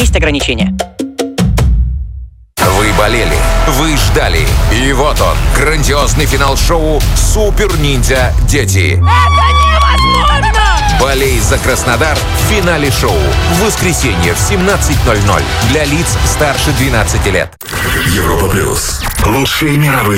Есть ограничения. Вы болели, вы ждали. И вот он, грандиозный финал шоу «Супер Ниндзя Дети». Это невозможно! Болей за Краснодар в финале шоу. В воскресенье в 17:00 для лиц старше 12 лет. Европа плюс. Лучшие мировые